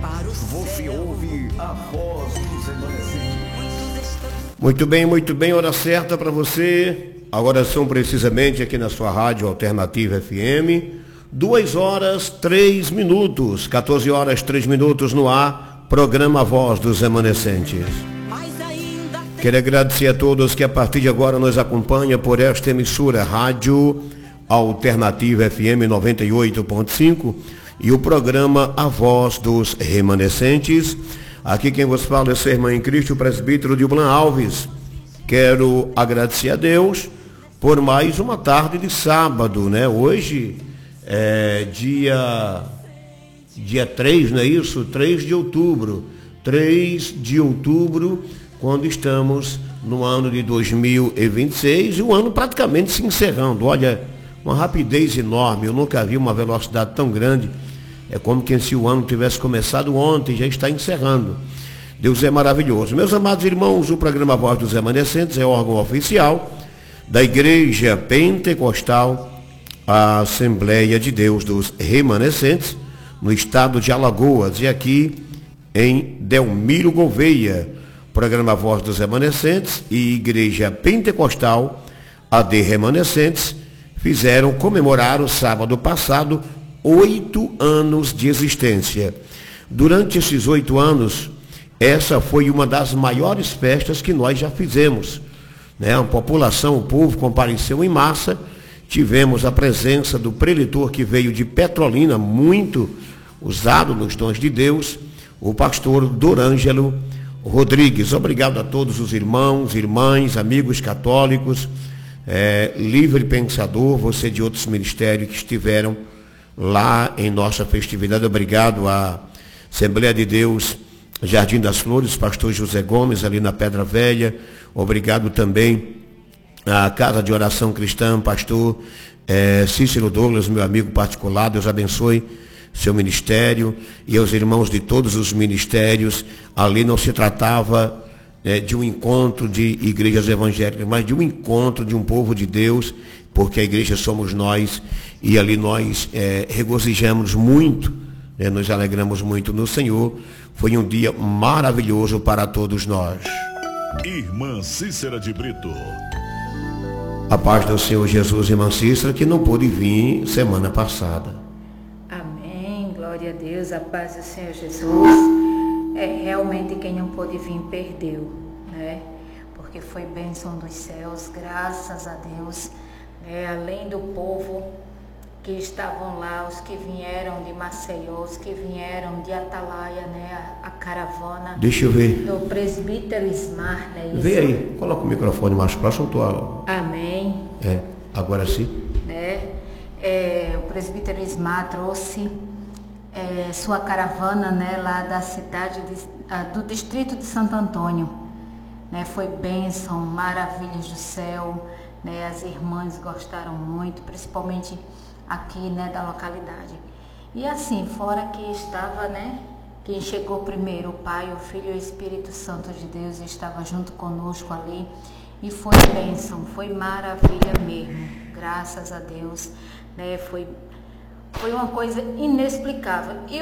Você ouve a voz dos remanescentes. Muito bem, hora certa para você. Agora são precisamente aqui na sua rádio Alternativa FM, 2 horas 3 minutos, 14 horas 3 minutos no ar, programa Voz dos Remanescentes. Quero agradecer a todos que a partir de agora nos acompanham por esta emissora, Rádio Alternativa FM 98.5 e o programa A Voz dos Remanescentes. Aqui quem vos fala é seu irmão em Cristo, o presbítero Dilban Alves. Quero agradecer a Deus por mais uma tarde de sábado, né? Hoje é dia 3, não é isso? 3 de outubro. 3 de outubro, quando estamos no ano de 2026 e o ano praticamente se encerrando. Olha, uma rapidez enorme, eu nunca vi uma velocidade tão grande. É como que se o ano tivesse começado ontem, já está encerrando. Deus é maravilhoso. Meus amados irmãos, o programa Voz dos Remanescentes é órgão oficial da Igreja Pentecostal, a Assembleia de Deus dos Remanescentes, no estado de Alagoas e aqui em Delmiro Gouveia. Programa Voz dos Remanescentes e Igreja Pentecostal, AD Remanescentes, fizeram comemorar o sábado passado 8 anos de existência. Durante esses 8 anos, essa foi uma das maiores festas que nós já fizemos, né? A população, o povo compareceu em massa. Tivemos a presença do preletor que veio de Petrolina, muito usado nos dons de Deus, o pastor Dorângelo Rodrigues. Obrigado a todos os irmãos, irmãs, amigos católicos, livre pensador, você de outros ministérios que estiveram lá em nossa festividade. Obrigado à Assembleia de Deus Jardim das Flores, pastor José Gomes, ali na Pedra Velha. Obrigado também à Casa de Oração Cristã, pastor Cícero Douglas, meu amigo particular. Deus abençoe seu ministério e aos irmãos de todos os ministérios. Ali não se tratava de um encontro de igrejas evangélicas, mas de um encontro de um povo de Deus, porque a igreja somos nós e ali nós regozijamos muito, nos alegramos muito no Senhor. Foi um dia maravilhoso para todos nós. Irmã Cícera de Brito. A paz do Senhor Jesus, irmã Cícera, que não pôde vir semana passada. Amém, glória a Deus, a paz do Senhor Jesus. Realmente quem não pôde vir perdeu, né? Porque foi bênção dos céus, graças a Deus, né? Além do povo que estavam lá, os que vieram de Maceió, os que vieram de Atalaia, né? A caravana. Deixa eu ver. Do presbítero Ismar, né? Vê aí, coloca o microfone mais próximo. Amém. Agora sim. Né? O presbítero Ismar trouxe sua caravana, né? Lá da cidade, do distrito de Santo Antônio. Né? Foi bênção, maravilhas do céu. Né? As irmãs gostaram muito, principalmente aqui, né, da localidade. E assim, fora que estava, né, quem chegou primeiro, o Pai, o Filho e o Espírito Santo de Deus estava junto conosco ali, e foi bênção, foi maravilha mesmo, graças a Deus, né, foi uma coisa inexplicável. E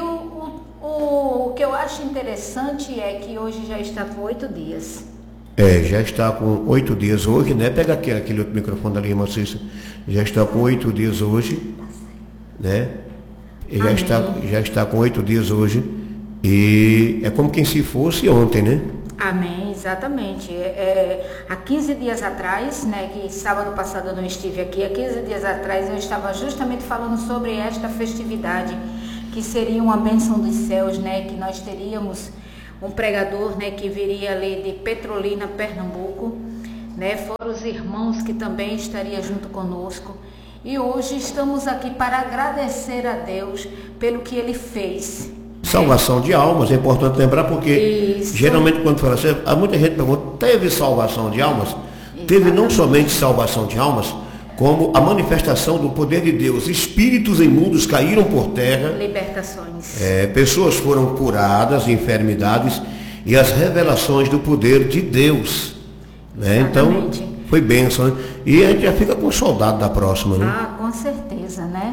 o que eu acho interessante é que hoje já está com 8 dias. Já está com 8 dias hoje, né? Pega aquele outro microfone ali, irmã Cícera. Já está com 8 dias hoje, né? Já está com 8 dias hoje. E é como quem se fosse ontem, né? Amém, exatamente. Há 15 dias atrás, né? Que sábado passado eu não estive aqui. Há 15 dias atrás eu estava justamente falando sobre esta festividade, que seria uma bênção dos céus, né? Que nós teríamos um pregador, né, que viria ali de Petrolina, Pernambuco, né, fora os irmãos que também estariam junto conosco. E hoje estamos aqui para agradecer a Deus pelo que Ele fez. Salvação de almas, é importante lembrar, porque Isso. Geralmente quando fala assim, há muita gente pergunta, teve salvação de almas? Exatamente. Teve não somente salvação de almas, como a manifestação do poder de Deus. Espíritos imundos caíram por terra. Libertações. Pessoas foram curadas de enfermidades e as revelações do poder de Deus. Né? Então, foi bênção. Né? E a gente já fica com saudade da próxima. Né? Com certeza, né?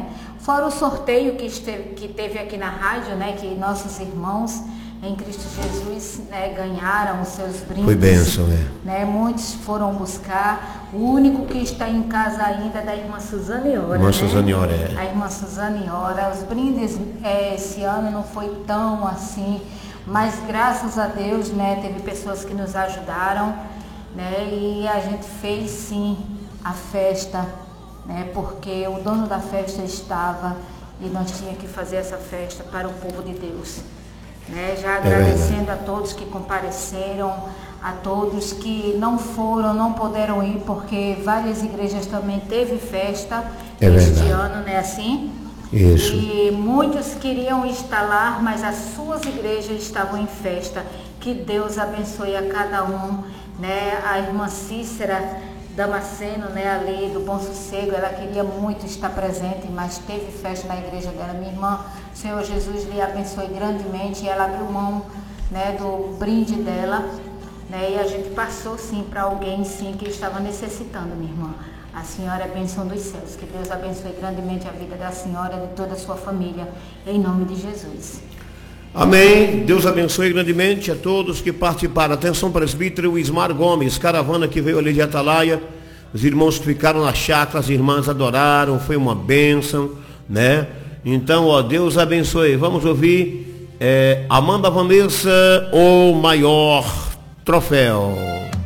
Fora o sorteio que teve aqui na rádio, né, que nossos irmãos em Cristo Jesus, né, ganharam os seus brindes. Foi bênção, né? Muitos foram buscar. O único que está em casa ainda é da irmã Suzane Ora. Irmã Suzane Ora, A irmã Suzane Ora. Os brindes esse ano não foi tão assim, mas graças a Deus, né, teve pessoas que nos ajudaram, né, e a gente fez sim a festa, né, porque o dono da festa estava e nós tínhamos que fazer essa festa para o povo de Deus. Né, já agradecendo a todos que compareceram, a todos que não foram, não puderam ir, porque várias igrejas também teve festa este ano, né, assim? Isso. E muitos queriam estar lá, mas as suas igrejas estavam em festa. Que Deus abençoe a cada um, né? A irmã Cícera Damasceno, né, ali do Bom Sossego, ela queria muito estar presente, mas teve festa na igreja dela. Minha irmã, Senhor Jesus lhe abençoe grandemente, e ela abriu mão, né, do brinde dela, né, e a gente passou sim para alguém sim que estava necessitando, minha irmã. A senhora é bênção dos céus, que Deus abençoe grandemente a vida da senhora e de toda a sua família, em nome de Jesus. Amém. Deus abençoe grandemente a todos que participaram. Atenção, presbítero Ismar Gomes, caravana que veio ali de Atalaia. Os irmãos que ficaram na chácara, as irmãs adoraram, foi uma bênção, né? Então, ó, Deus abençoe. Vamos ouvir Amanda Vanessa, o maior troféu.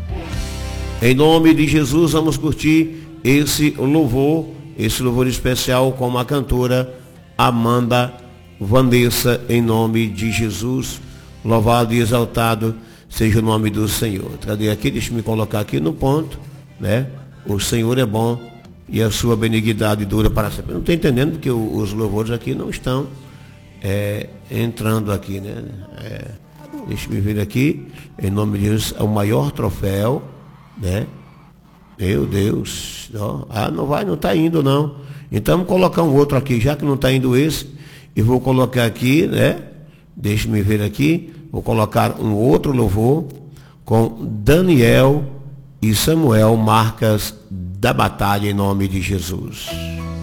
Em nome de Jesus, vamos curtir esse louvor especial com a cantora Amanda Vanessa, em nome de Jesus. Louvado e exaltado seja o nome do Senhor. Cadê aqui? Deixa eu me colocar aqui no ponto, né? O Senhor é bom e a sua benignidade dura para sempre. Não estou entendendo porque os louvores aqui não estão entrando aqui, né? Deixa eu ver aqui. Em nome de Jesus, é o maior troféu, né? Meu Deus. Não está indo não. Então vamos colocar um outro aqui, já que não está indo esse. E vou colocar aqui, né? Deixa-me ver aqui. Vou colocar um outro louvor com Daniel e Samuel, marcas da batalha, em nome de Jesus.